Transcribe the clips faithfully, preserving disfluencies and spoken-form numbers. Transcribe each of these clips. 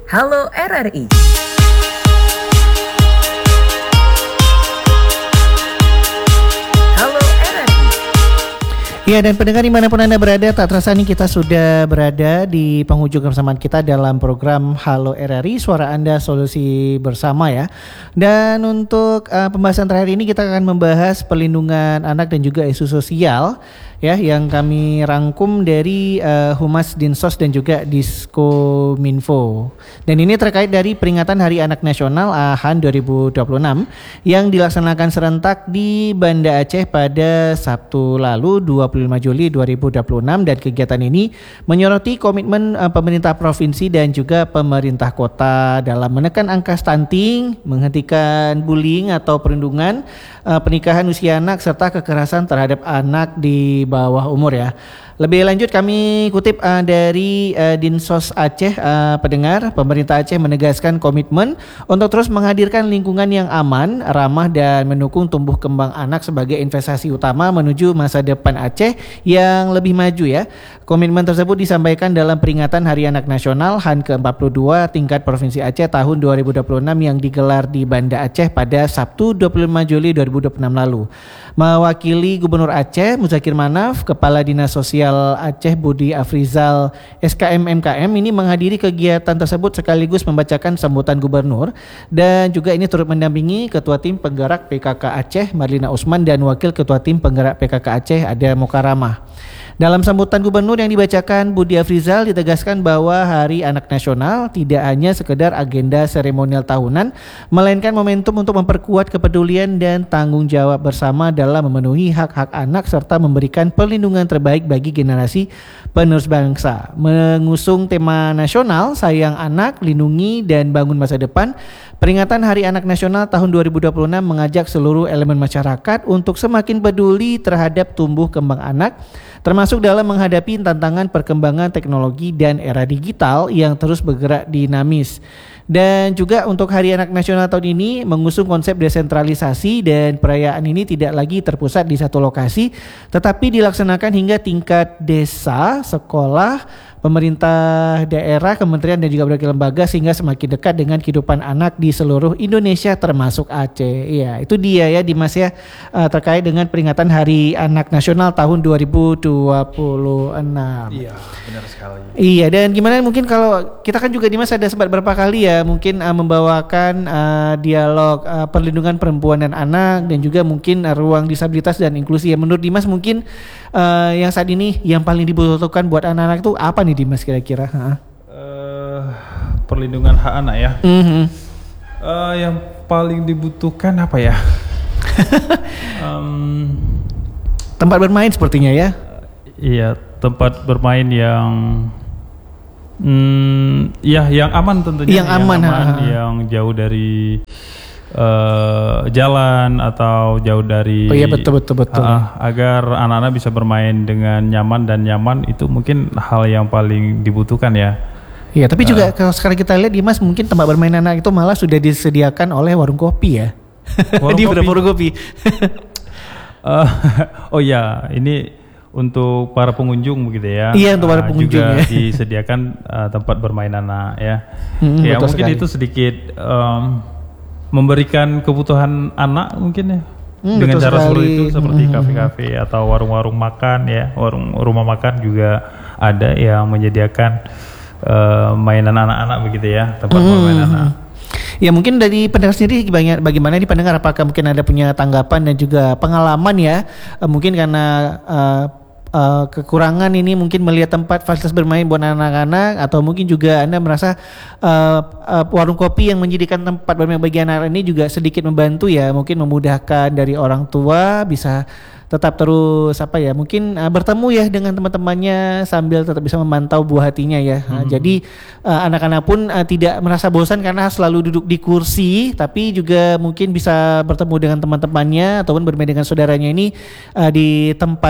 Halo R R I. Halo R R I. Ya, dan pendengar dimanapun Anda berada, tak terasa nih kita sudah berada di penghujung kebersamaan kita dalam program Halo R R I, Suara Anda Solusi Bersama ya. Dan untuk uh, pembahasan terakhir ini kita akan membahas perlindungan anak dan juga isu sosial ya, yang kami rangkum dari uh, Humas Dinsos dan juga Diskominfo. Dan ini terkait dari peringatan Hari Anak Nasional A H A N dua ribu dua puluh enam yang dilaksanakan serentak di Banda Aceh pada Sabtu lalu dua puluh lima Juli dua ribu dua puluh enam, dan kegiatan ini menyoroti komitmen uh, pemerintah provinsi dan juga pemerintah kota dalam menekan angka stunting, menghentikan bullying atau perundungan, uh, pernikahan usia anak serta kekerasan terhadap anak di bawah umur ya. Lebih lanjut kami kutip uh, dari uh, Dinsos Aceh, uh, pendengar, pemerintah Aceh menegaskan komitmen untuk terus menghadirkan lingkungan yang aman, ramah dan mendukung tumbuh kembang anak sebagai investasi utama menuju masa depan Aceh yang lebih maju ya. Komitmen tersebut disampaikan dalam peringatan Hari Anak Nasional H A N ke empat puluh dua tingkat Provinsi Aceh tahun dua ribu dua puluh enam yang digelar di Banda Aceh pada Sabtu dua puluh lima Juli dua ribu dua puluh enam lalu. Mewakili Gubernur Aceh Muzakir Manaf, Kepala Dinas Sosial Aceh Budi Afrizal S K M M K M ini menghadiri kegiatan tersebut sekaligus membacakan sambutan gubernur, dan juga ini turut mendampingi Ketua Tim Penggerak P K K Aceh Marlina Usman dan Wakil Ketua Tim Penggerak P K K Aceh Ada Mokaramah. Dalam sambutan gubernur yang dibacakan, Budi Afrizal ditegaskan bahwa Hari Anak Nasional tidak hanya sekedar agenda seremonial tahunan, melainkan momentum untuk memperkuat kepedulian dan tanggung jawab bersama dalam memenuhi hak-hak anak serta memberikan perlindungan terbaik bagi generasi penerus bangsa. Mengusung tema nasional Sayang Anak, Lindungi dan Bangun Masa Depan, peringatan Hari Anak Nasional tahun dua ribu dua puluh enam mengajak seluruh elemen masyarakat untuk semakin peduli terhadap tumbuh kembang anak, termasuk dalam menghadapi tantangan perkembangan teknologi dan era digital yang terus bergerak dinamis. Dan juga untuk Hari Anak Nasional tahun ini mengusung konsep desentralisasi, dan perayaan ini tidak lagi terpusat di satu lokasi, tetapi dilaksanakan hingga tingkat desa, sekolah, pemerintah daerah, kementerian dan juga berbagai lembaga, sehingga semakin dekat dengan kehidupan anak di seluruh Indonesia termasuk Aceh. Iya, itu dia ya Dimas ya, uh, terkait dengan peringatan Hari Anak Nasional tahun dua ribu dua puluh enam. Iya, benar sekali. Iya, dan gimana mungkin kalau kita kan juga Dimas ada sempat berapa kali ya mungkin uh, membawakan uh, dialog uh, perlindungan perempuan dan anak, dan juga mungkin uh, ruang disabilitas dan inklusi ya. Menurut Dimas mungkin uh, yang saat ini yang paling dibutuhkan buat anak-anak itu apa nih Dimas kira-kira? Uh, perlindungan hak anak ya. Mm-hmm. Uh, yang paling dibutuhkan apa ya? um, tempat bermain sepertinya ya. Iya, tempat bermain yang Hmm, ya yang aman tentunya, yang aman, yang, aman, yang jauh dari uh, jalan atau jauh dari. Oh iya, betul betul betul. Uh, agar anak-anak bisa bermain dengan nyaman, dan nyaman itu mungkin hal yang paling dibutuhkan ya. Iya, tapi uh, juga kalau sekarang kita lihat Dimas, mungkin tempat bermain anak itu malah sudah disediakan oleh warung kopi ya. Warung di kopi. warung kopi. uh, oh ya, ini untuk para pengunjung begitu ya. Iya, untuk para uh, pengunjung juga ya. disediakan uh, tempat bermain anak ya. Hmm, ya mungkin sekali. itu sedikit um, memberikan kebutuhan anak mungkin ya. Hmm, dengan cara sekali. seperti itu, seperti hmm. kafe-kafe atau warung-warung makan ya, warung rumah makan juga ada yang menyediakan uh, mainan anak-anak begitu ya, tempat hmm. bermain anak. Ya mungkin dari pendengar sendiri bagaimana nih pendengar, apakah mungkin ada punya tanggapan dan juga pengalaman ya, uh, mungkin karena uh, Uh, kekurangan ini mungkin melihat tempat fasilitas bermain buat anak-anak, atau mungkin juga Anda merasa uh, uh, warung kopi yang menyediakan tempat bermain bagi anak ini juga sedikit membantu ya, mungkin memudahkan dari orang tua bisa tetap terus apa ya, mungkin uh, bertemu ya dengan teman-temannya sambil tetap bisa memantau buah hatinya ya. Hmm. Uh, jadi uh, anak-anak pun uh, tidak merasa bosan karena selalu duduk di kursi, tapi juga mungkin bisa bertemu dengan teman-temannya ataupun bermain dengan saudaranya ini uh, di tempat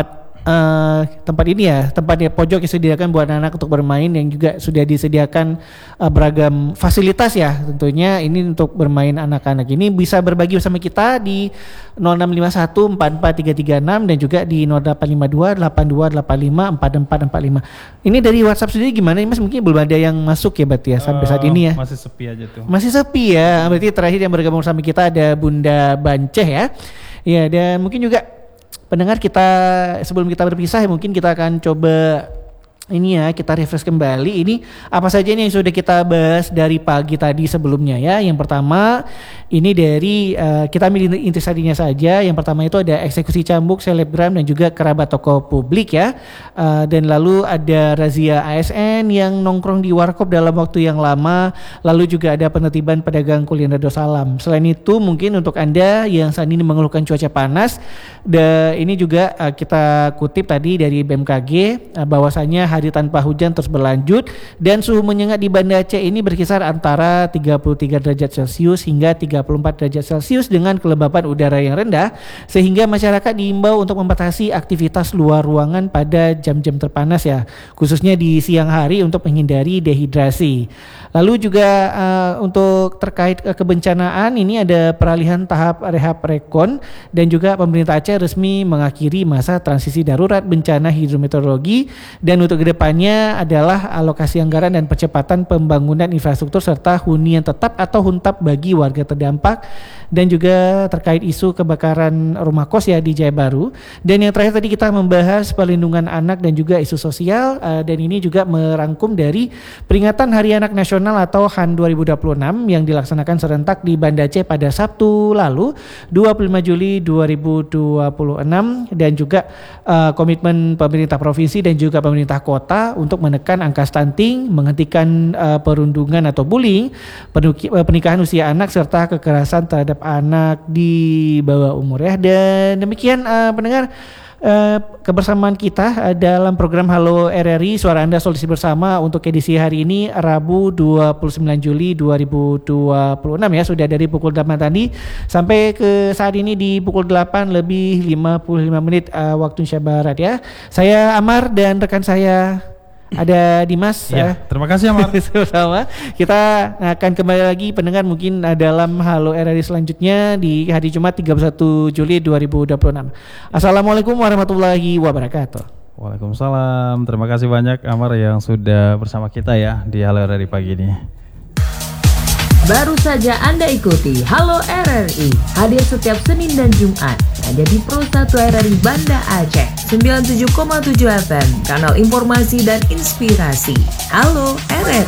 uh, tempat ini ya, tempat ya pojok yang disediakan buat anak untuk bermain yang juga sudah disediakan uh, beragam fasilitas ya. Tentunya ini untuk bermain anak-anak ini bisa berbagi bersama kita di nol enam lima satu empat empat tiga tiga enam dan juga di nol delapan lima dua delapan dua delapan lima empat empat empat lima. Ini dari WhatsApp sendiri gimana Mas? Mungkin belum ada yang masuk ya berarti ya sampai saat ini ya. Masih sepi aja tuh. Masih sepi ya. Berarti terakhir yang bergabung sama kita ada Bunda Banceh ya. Ya, dan mungkin juga pendengar kita sebelum kita berpisah ya mungkin kita akan coba ini ya kita refresh kembali ini apa saja ini yang sudah kita bahas dari pagi tadi sebelumnya ya. Yang pertama ini dari uh, kita ambil intisarinya saja. Yang pertama itu ada eksekusi cambuk, selebgram dan juga kerabat tokoh publik ya. Uh, dan lalu ada razia A S N yang nongkrong di warkop dalam waktu yang lama. Lalu juga ada penertiban pedagang kuliner Darussalam. Selain itu mungkin untuk Anda yang saat ini mengeluhkan cuaca panas, da, ini juga uh, kita kutip tadi dari B M K G uh, bahwasanya hari tanpa hujan terus berlanjut dan suhu menyengat di Banda Aceh ini berkisar antara tiga puluh tiga derajat Celcius hingga tiga puluh empat derajat Celcius dengan kelembapan udara yang rendah sehingga masyarakat diimbau untuk membatasi aktivitas luar ruangan pada jam-jam terpanas ya, khususnya di siang hari untuk menghindari dehidrasi. Lalu juga uh, untuk terkait uh, kebencanaan ini ada peralihan tahap rehab rekon dan juga pemerintah Aceh resmi mengakhiri masa transisi darurat bencana hidrometeorologi dan untuk kedepannya adalah alokasi anggaran dan percepatan pembangunan infrastruktur serta hunian tetap atau huntap bagi warga terdampak dan juga terkait isu kebakaran rumah kos ya di Jaya Baru. Dan yang terakhir tadi kita membahas perlindungan anak dan juga isu sosial uh, dan ini juga merangkum dari peringatan Hari Anak Nasional atau H A N dua ribu dua puluh enam yang dilaksanakan serentak di Banda Aceh pada Sabtu lalu dua puluh lima Juli dua ribu dua puluh enam dan juga uh, komitmen pemerintah provinsi dan juga pemerintah kota untuk menekan angka stunting, menghentikan uh, perundungan atau bullying, pernikahan usia anak serta kekerasan terhadap anak di bawah umur ya. Dan demikian uh, pendengar Uh, kebersamaan kita uh, dalam program Halo R R I Suara Anda Solusi Bersama untuk edisi hari ini Rabu dua puluh sembilan Juli dua ribu dua puluh enam ya, sudah dari pukul delapan tadi sampai ke saat ini di pukul delapan lebih lima puluh lima menit uh, waktu Indonesia Barat ya. Saya Amar dan rekan saya ada Dimas ya. ya. Terima kasih Amar. Sama. Kita akan kembali lagi pendengar mungkin dalam Halo R R I selanjutnya di hari Jumat tiga puluh satu Juli dua ribu dua puluh enam. Assalamualaikum warahmatullahi wabarakatuh. Waalaikumsalam. Terima kasih banyak Amar yang sudah bersama kita ya di Halo R R I pagi ini. Baru saja Anda ikuti Halo R R I, hadir setiap Senin dan Jumat hanya di Pro satu R R I Banda Aceh sembilan puluh tujuh koma tujuh F M, kanal informasi dan inspirasi. Halo R R I.